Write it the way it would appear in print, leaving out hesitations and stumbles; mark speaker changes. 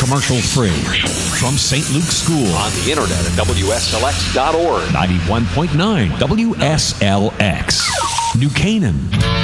Speaker 1: commercial-free. From St. Luke's School.
Speaker 2: On the internet at WSLX.org.
Speaker 1: 91.9 WSLX. New Canaan.